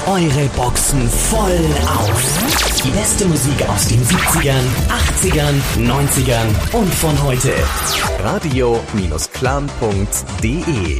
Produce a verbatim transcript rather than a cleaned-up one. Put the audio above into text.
eure Boxen voll auf. Die beste Musik aus den siebzigern, achtzigern, neunzigern und von heute. radio Bindestrich clan punkt de